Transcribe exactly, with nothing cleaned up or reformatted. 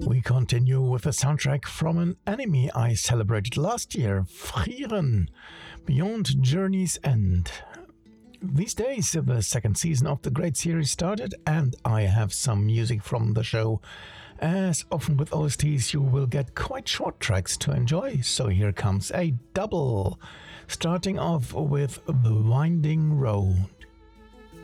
We continue with a soundtrack from an anime I celebrated last year, Frieren, Beyond Journey's End. These days, the second season of the great series started, and I have some music from the show. As often with O S Ts, you will get quite short tracks to enjoy, so here comes a double, starting off with The Winding Road.